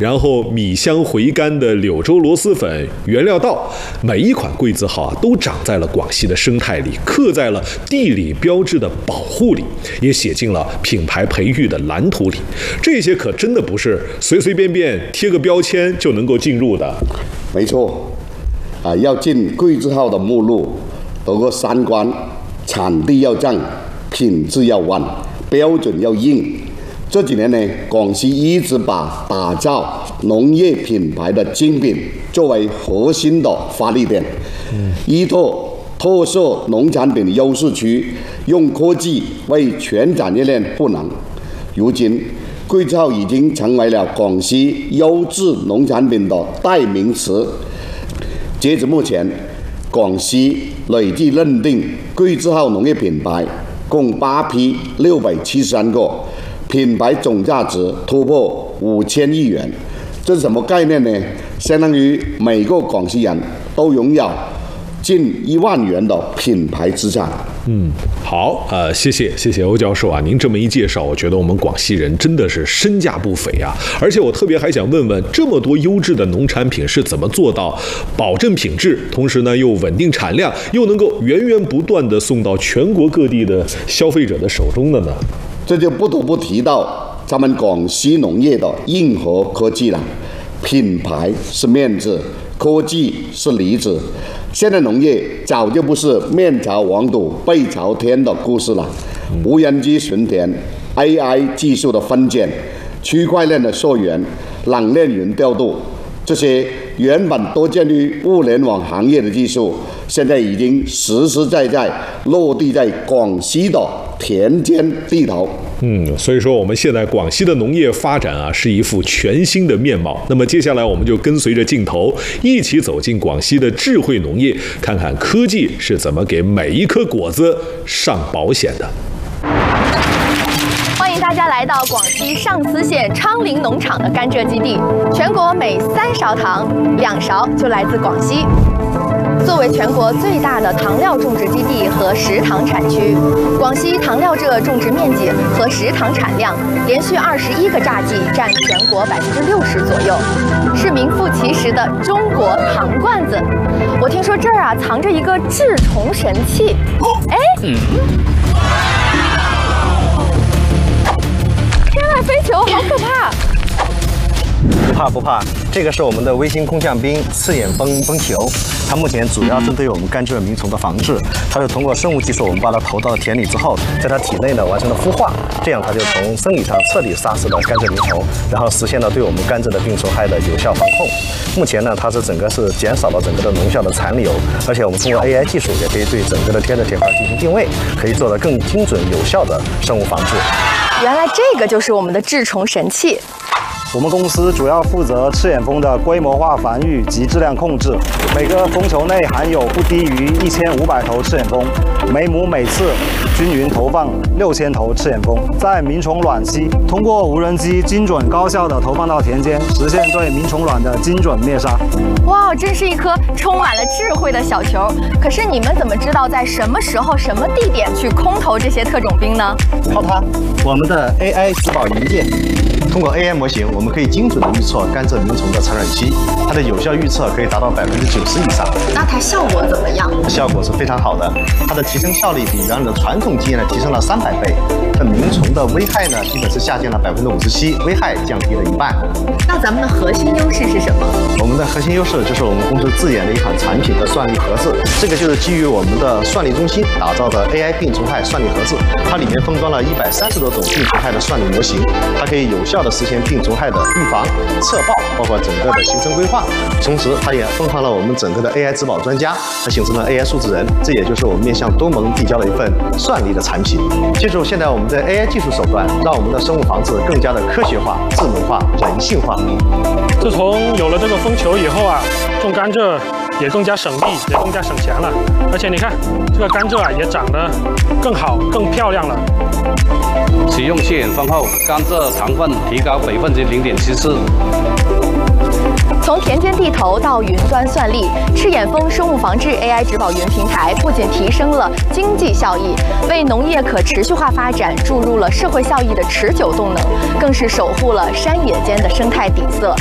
然后米香回甘的柳州螺蛳粉原料到，每一款桂字号都长在了广西的生态里，刻在了地理标志的保护里，也写进了品牌培育的蓝图里。这些可真的不是随随便便贴个标签就能够进入的。 没错，要进桂字号的目录，有个3关：产地要正，品质要稳，标准要硬。这几年呢，广西一直把打造农业品牌的精品作为核心的发力点，依托特色农产品优势区，用科技为全产业链赋能。如今，桂字号已经成为了广西优质农产品的代名词。截至目前，广西累计认定桂字号农业品牌共8批673个，品牌总价值突破5000亿元。这是什么概念呢？相当于每个广西人都拥有近1万元的品牌资产。 好，谢谢欧教授啊，您这么一介绍，我觉得我们广西人真的是身价不菲啊。而且我特别还想问问，这么多优质的农产品是怎么做到保证品质，同时呢又稳定产量，又能够源源不断的送到全国各地的消费者的手中的呢？ 这就不得不提到咱们广西农业的硬核科技了。品牌是面子，科技是里子。现在农业早就不是面朝黄土背朝天的故事了，无人机巡田、AI 技术的分拣、区块链的溯源、冷链云调度，这些原本多见于物联网行业的技术，现在已经实实在在落地在广西的田间地头。 所以说我们现在广西的农业发展啊，是一副全新的面貌。那么接下来我们就跟随着镜头一起走进广西的智慧农业，看看科技是怎么给每一颗果子上保险的。 欢迎大家来到广西上思县昌陵农场的甘蔗基地，全国每3勺糖，2勺就来自广西。作为全国最大的糖料种植基地和食糖产区，广西糖料蔗种植面积和食糖产量连续21个榨季占全国60%左右，是名副其实的中国糖罐子。我听说这儿啊藏着一个治虫神器，天外飞球，好可怕！ 不怕，这个是我们的微型空降兵刺眼蜂球，它目前主要针对我们甘蔗鸣虫的防治。它是通过生物技术，我们把它投到田里之后，在它体内呢完成了孵化，这样它就从生理上彻底杀死了甘蔗鸣虫，然后实现了对我们甘蔗的病虫害的有效防控。目前呢，它是减少了整个的农效的残留，而且我们通过 AI 技术也可以对整个的田块进行定位，可以做到更精准有效的生物防治。 原来这个就是我们的治虫神器。 我们公司主要负责赤眼蜂的规模化繁育及质量控制，每个蜂球内含有不低于1500头赤眼蜂，每亩每次均匀投放6000头赤眼蜂，在鸣虫卵期通过无人机精准高效的投放到田间，实现对鸣虫卵的精准灭杀。 哇，真是一颗充满了智慧的小球。可是你们怎么知道在什么时候、什么地点去空投这些特种兵呢？ 靠它，我们的 AI 植保元件。通过 AI 模型，我们可以精准的预测甘蔗鸣虫的产卵期，它的有效预测可以达到90%以上。 那它效果怎么样？ 效果是非常好的，它的提升效率比原来的传统基因呢提升了300倍。这鸣虫的危害呢，基本是下降了57%，危害降低了1半。 那咱们的核心优势是什么？ 我们的核心优势就是我们公司自研的一款产品的算力盒子，这个就是基于我们的算力中心打造的 AI 病虫害算力盒子，它里面封装了130多种病虫害的算力模型，它可以有效的实现病虫害的预防、测报，包括整个的行程规划。同时，它也封装了我们整个的 AI 植保专家，它形成了 AI 数字人，这也就是我们面向多盟递交的一份算力的产品。借助现在我们的 AI 技术手段，让我们的生物防治更加的科学化、智能化、人性化。 自从有了这个蜂球以后啊，种甘蔗也更加省力，也更加省钱了。而且你看，这个甘蔗啊也长得更好、更漂亮了。 使用赤眼蜂后，甘蔗糖分提高0.74%。 从田间地头到云端算力，赤眼蜂生物防治 AI 植保云平台不仅提升了经济效益，为农业可持续化发展注入了社会效益的持久动能，更是守护了山野间的生态底色。